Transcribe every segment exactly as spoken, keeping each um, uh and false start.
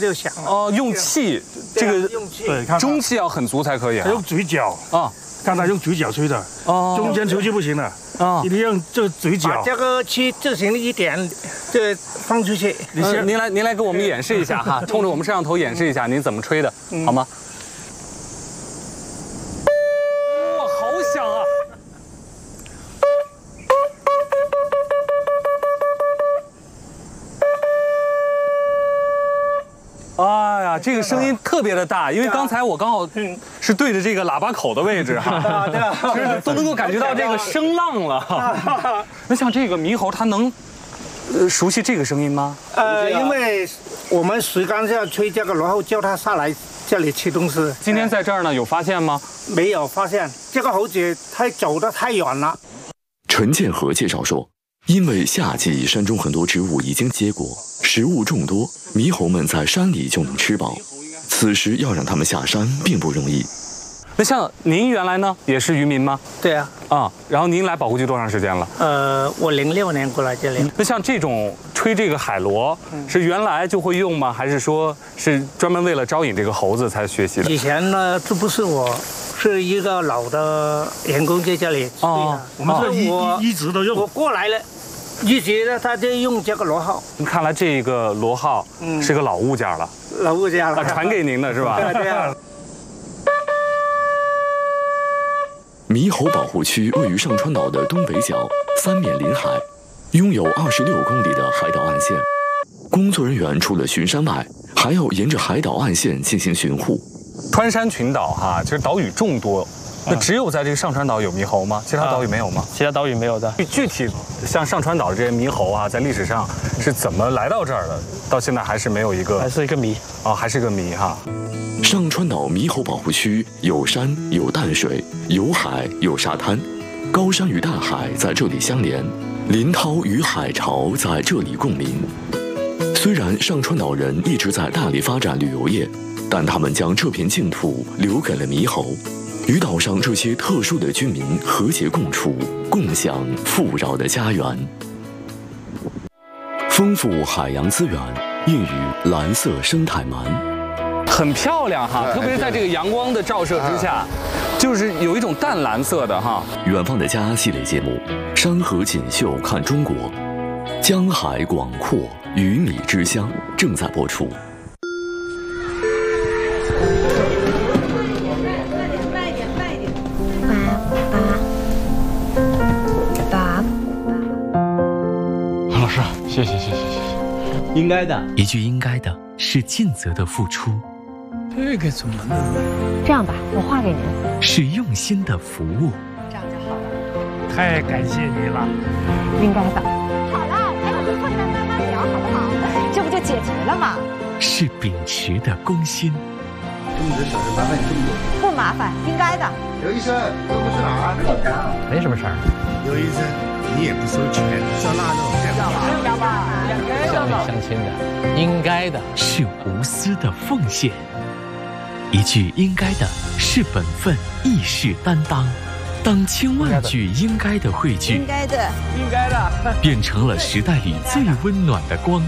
就响了。 哦，用气，这个用气， 对，看中气要很足才可以啊。 他用嘴角啊， 刚才用嘴角吹的， 哦， 中间吹就不行了啊，一定用这嘴角。 把这个气进行一点，这放出去。 您先，您来，您来给我们演示一下哈，冲着我们摄像头演示一下您怎么吹的，好吗？哇，好响啊！哎呀，这个声音特别的大，因为刚才我刚好是对着这个喇叭口的位置哈，就是都能够感觉到这个声浪了。那像这个猕猴，它能呃熟悉这个声音吗？ 呃，因为我们水缸下吹这个，然后叫它下来这里吃东西。 今天在这儿呢，有发现吗？ 没有发现，这个猴子太走得太远了。 陈建和介绍说，因为夏季山中很多植物已经结果，食物众多，猕猴们在山里就能吃饱。此时要让它们下山并不容易。 那像您原来呢，也是渔民吗？ 对啊。 啊，然后您来保护区多长时间了？ 呃，我零六年过来这里。 那像这种吹这个海螺，是原来就会用吗？还是说是专门为了招引这个猴子才学习的？ 以前呢，这不是我，是一个老的员工在这里吹的。 哦， 我们这一我一直都我用。 过来了，一直呢，他就用这个螺号。 看来这个螺号是个老物件了， 老物件了， 啊，传给您的是吧？ 对对啊。 猕猴保护区位于上川岛的东北角，三面临海，拥有二十六公里的海岛岸线。工作人员除了巡山外，还要沿着海岛岸线进行巡护。 川山群岛哈，其实岛屿众多，那只有在这个上川岛有猕猴吗？其他岛屿没有吗？ 其他岛屿没有的。 具体像上川岛的这些猕猴啊，在历史上是怎么来到这儿的？到现在还是没有一个， 还是一个谜哦，还是个谜哈。 上川岛猕猴保护区有山有淡水，有海有沙滩，高山与大海在这里相连，林涛与海潮在这里共鸣。虽然上川岛人一直在大力发展旅游业，但他们将这片净土留给了猕猴，与岛上这些特殊的居民和谐共处，共享富饶的家园。丰富海洋资源，孕育蓝色生态鳗。 很漂亮哈，特别是在这个阳光的照射之下，就是有一种淡蓝色的哈。 远方的家系列节目，山河锦绣看中国，江海广阔，鱼米之乡正在播出。 慢一点，慢一点，爸爸，爸。 老师，谢谢谢谢谢谢。 应该的， 一句应该的是尽责的付出。 这个怎么弄？ 这样吧，我画给您。 是用心的服务。 这样就好了。 太感谢你了。 应该的。好了，还有个困难慢慢聊，好不好？这不就解决了吗？ 是秉持的公心。 这么多小事麻烦你这么多。 不麻烦，应该的。 刘医生，这不是哪儿？ 没什么事儿。 刘医生，你也不收钱，烧腊肉。 乡里乡亲的，应该的。 是无私的奉献。一句应该的是本分，义士担当。当千万句应该的汇聚， 应该的， 应该的， 变成了时代里最温暖的光。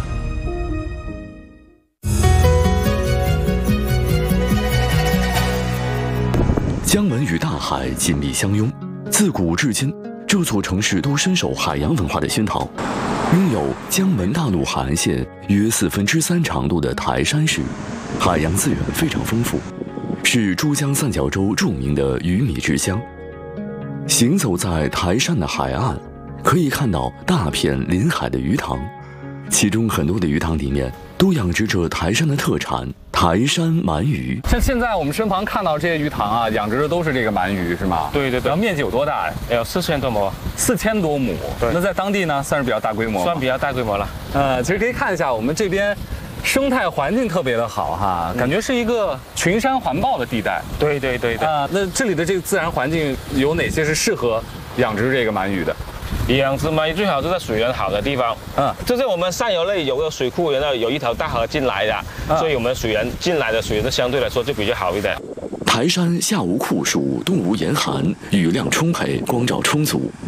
江门与大海紧密相拥，自古至今，这座城市都深受海洋文化的熏陶。拥有江门大陆海岸线约四分之三长度的台山市，海洋资源非常丰富，是珠江三角洲著名的鱼米之乡。行走在台山的海岸，可以看到大片临海的鱼塘，其中很多的鱼塘里面都养殖着台山的特产台山鳗鱼。 像现在我们身旁看到这些鱼塘啊，养殖的都是这个鳗鱼是吗？ 对对对。 然后面积有多大呀？ 有四千多亩。 四千多亩。 对。 那在当地呢，算是比较大规模。 算比较大规模了。 呃，其实可以看一下我们这边。生态环境特别的好哈，感觉是一个群山环抱的地带。 对对对对啊、呃，那这里的这个自然环境有哪些是适合养殖这个鳗鱼的？ 养殖鳗鱼最好是在水源好的地方。嗯，就是我们上游内有个水库，然后有一条大河进来的，嗯、所以我们水源进来的水源相对来说就比较好一点。 台山夏无酷暑，冬无严寒，雨量充沛，光照充足。